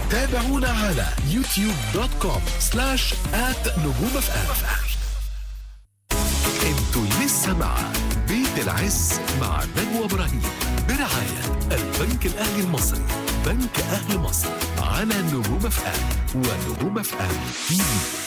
تابعونا على youtube.com/@نجوم.fm. انتوا لسه مع بيت العز مع نجوى إبراهيم برعاية البنك الأهلي المصري، بنك أهل مصر، على نجوم FM ونجوم FM TV.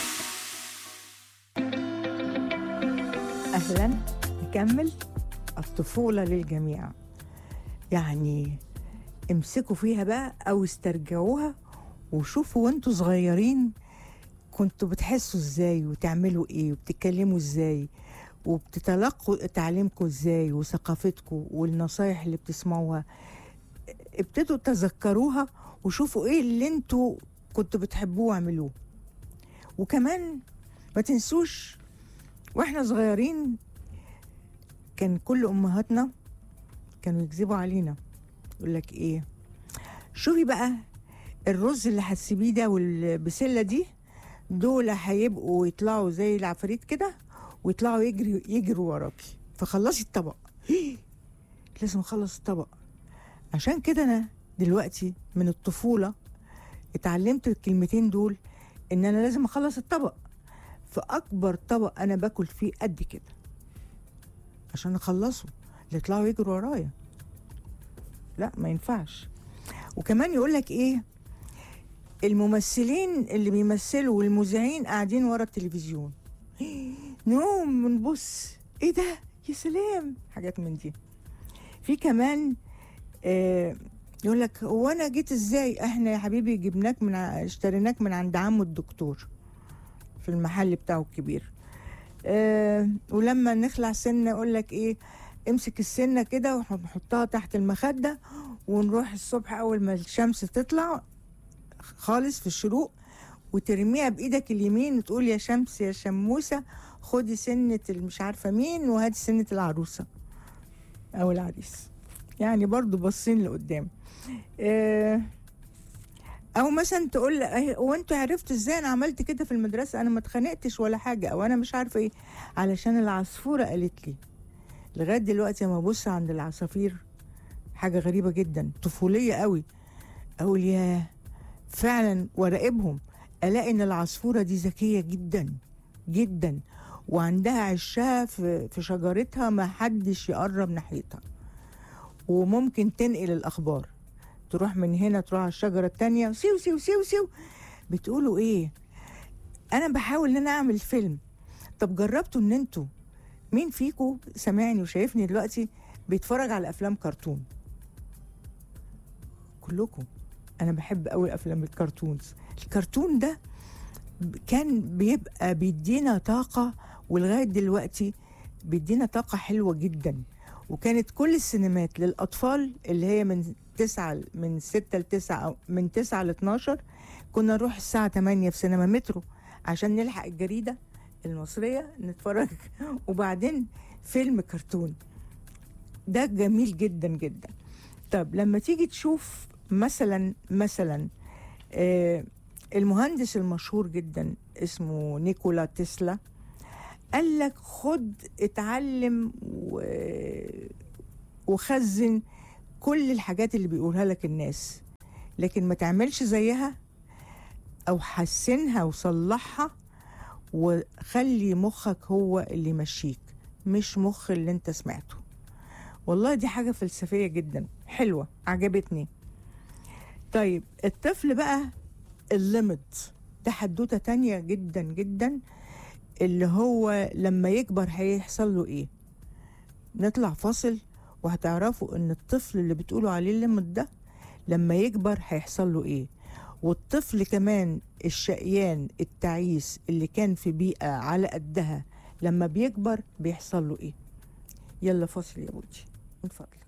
أهلا، نكمل. الطفولة للجميع، يعني امسكوا فيها بقى أو استرجعوها وشوفوا وانتوا صغيرين كنتوا بتحسوا ازاي وتعملوا ايه وبتتكلموا ازاي وبتتلقوا تعليمكم ازاي وثقافتكم والنصايح اللي بتسمعوها. ابتدوا تذكروها وشوفوا ايه اللي انتوا كنتوا بتحبوه واعملوه. وكمان ما تنسوش واحنا صغيرين كان كل امهاتنا كانوا يكذبوا علينا، يقول لك ايه، شوفي بقى الرز اللي هتسيبيه ده والبسله دي، دول هيبقوا يطلعوا زي العفاريت كده ويطلعوا يجروا وراكي، فخلصي الطبق. لازم اخلص الطبق. عشان كده انا دلوقتي من الطفوله اتعلمت الكلمتين دول، ان انا لازم اخلص الطبق. فاكبر طبق انا باكل فيه قد كده عشان اخلصه، اللي يطلعوا يجروا ورايا لا ما ينفعش. وكمان يقولك ايه، الممثلين اللي بيمثلوا والمذيعين قاعدين ورا التلفزيون، نقوم بنبص ايه ده، يا سلام، حاجات من دي. في كمان يقولك هو انا جيت ازاي، احنا يا حبيبي جبناك اشتريناك من عند عمو الدكتور في المحل بتاعه الكبير. ولما نخلع سنة يقولك ايه، امسك السنة كده ونحطها تحت المخدة ونروح الصبح اول ما الشمس تطلع خالص في الشروق وترميها بايدك اليمين وتقول يا شمس يا شموسة خدي سنة مش عارفة مين وهاتي سنة العروسة او العريس. يعني برضو باصين لقدام. او مثلا تقول هو انتوا عرفتوا ازاي انا عملت كده في المدرسة، انا ما اتخانقتش ولا حاجة، او انا مش عارفة ايه، علشان العصفورة قالت لي. لغاية دلوقتي لما ابص عند العصافير حاجة غريبة جدا، طفولية قوي، اقول يا فعلا، وراقبهم الاقي ان العصفورة دي ذكية جدا جدا، وعندها عشها في شجرتها ما حدش يقرب ناحيتها، وممكن تنقل الاخبار، تروح من هنا تروح على الشجرة التانية، سيو سيو سيو سيو. بتقولوا ايه؟ انا بحاول ان انا اعمل فيلم. طب جربتوا ان انتوا، مين فيكم سامعني وشايفني دلوقتي بيتفرج على افلام كرتون؟ كلكم. انا بحب قوي افلام الكرتونز. الكرتون ده كان بيبقى بيدينا طاقة، ولغاية دلوقتي بيدينا طاقة حلوة جدا. وكانت كل السينمات للأطفال اللي هي من 6 ل 9 أو من 9 ل 12، كنا نروح الساعة 8 في سينما مترو عشان نلحق الجريدة المصرية نتفرج وبعدين فيلم كرتون. ده جميل جدا جدا. طب لما تيجي تشوف مثلا المهندس المشهور جدا اسمه نيكولا تسلا، قال لك خد اتعلم وخزن كل الحاجات اللي بيقولها لك الناس، لكن ما تعملش زيها او حسنها وصلحها، وخلي مخك هو اللي يمشيك مش مخ اللي انت سمعته. والله دي حاجة فلسفية جدا حلوة عجبتني. طيب الطفل بقى الليمت ده حدوتة تانية جدا جدا، اللي هو لما يكبر هيحصل له ايه. نطلع فاصل وهتعرفوا ان الطفل اللي بتقولوا عليه الليمت ده لما يكبر هيحصل له ايه، والطفل كمان الشقيان التعيس اللي كان في بيئة على قدها لما بيكبر بيحصل له ايه. يلا فاصل يا بودي من فضلك.